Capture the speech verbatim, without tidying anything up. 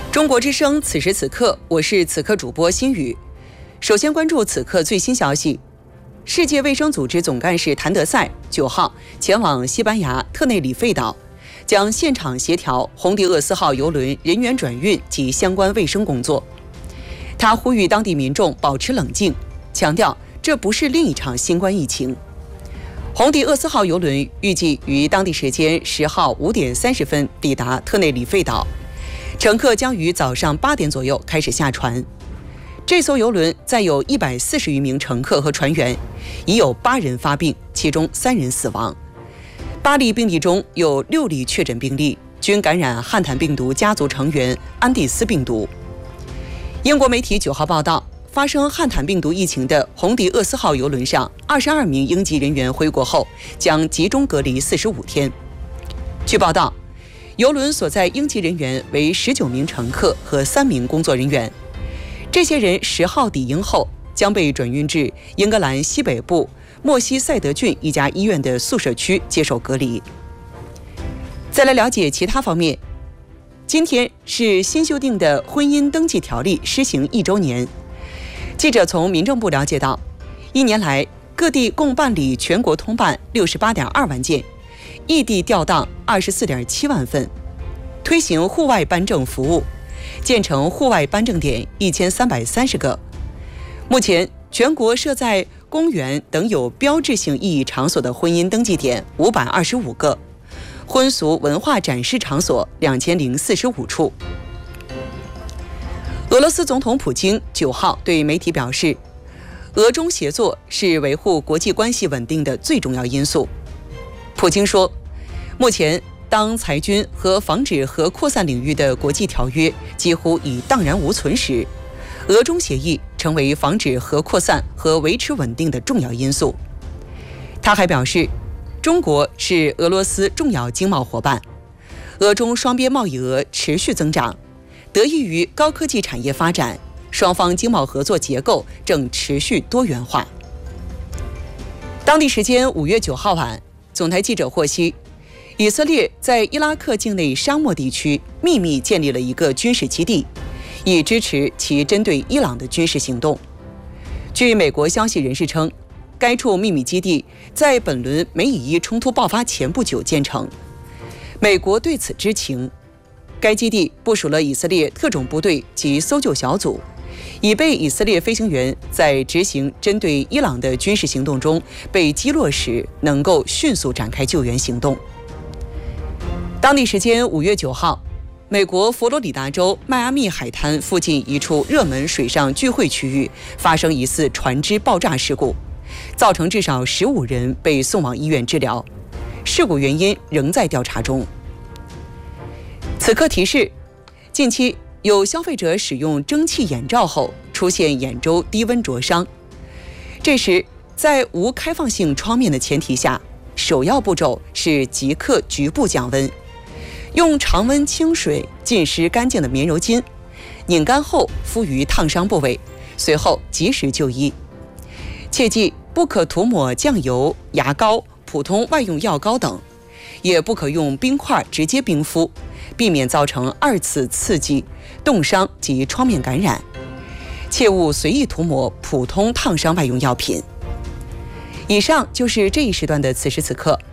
中国之声，此时此刻，我是此刻主播心雨。首先关注此刻最新消息：世界卫生组织总干事谭德赛九号前往西班牙特内里费岛，将现场协调红迪厄斯号邮轮人员转运及相关卫生工作。他呼吁当地民众保持冷静，强调这不是另一场新冠疫情。红迪厄斯号邮轮预计于当地时间十号五点三十分抵达特内里费岛。乘客将于早上八点左右开始下船。这艘邮轮载有一百四十余名乘客和船员，已有八人发病，其中三人死亡。八例病例中有六例确诊病例均感染汉坦病毒家族成员安第斯病毒。英国媒体九号报道，发生汉坦病毒疫情的红迪厄斯号邮轮上二十二名英籍人员回国后将集中隔离四十五天。据报道，邮轮所在英籍人员为十九名乘客和三名工作人员，这些人十号抵英后将被转运至英格兰西北部莫西塞德郡一家医院的宿舍区接受隔离。再来了解其他方面，今天是新修订的婚姻登记条例施行一周年。记者从民政部了解到，一年来各地共办理全国通办六十八点二万件，异地调档二十四点七万份，推行户外颁证服务，建成户外颁证点一千三百三十个。目前，全国设在公园等有标志性意义场所的婚姻登记点五百二十五个，婚俗文化展示场所两千零四十五处。俄罗斯总统普京九号对媒体表示，俄中协作是维护国际关系稳定的最重要因素。普京说，目前当裁军和防止核扩散领域的国际条约几乎已荡然无存时，俄中协议成为防止核扩散和维持稳定的重要因素。他还表示，中国是俄罗斯重要经贸伙伴，俄中双边贸易额持续增长，得益于高科技产业发展，双方经贸合作结构正持续多元化。当地时间五月九号晚，总台记者获悉，以色列在伊拉克境内沙漠地区秘密建立了一个军事基地，以支持其针对伊朗的军事行动。据美国消息人士称，该处秘密基地在本轮美以伊冲突爆发前不久建成，美国对此知情。该基地部署了以色列特种部队及搜救小组，以备以色列飞行员在执行针对伊朗的军事行动中被击落时能够迅速展开救援行动。当地时间五月九号，美国佛罗里达州迈阿密海滩附近一处热门水上聚会区域发生疑似船只爆炸事故，造成至少十五人被送往医院治疗，事故原因仍在调查中。此刻提示，近期有消费者使用蒸汽眼罩后出现眼周低温灼伤，这时在无开放性窗面的前提下，首要步骤是即刻局部降温，用常温清水浸湿干净的棉柔巾，拧干后敷于烫伤部位，随后及时就医。切记不可涂抹酱油、牙膏、普通外用药膏等，也不可用冰块直接冰敷，避免造成二次刺激、冻伤及创面感染。切勿随意涂抹普通烫伤外用药品。以上就是这一时段的此时此刻，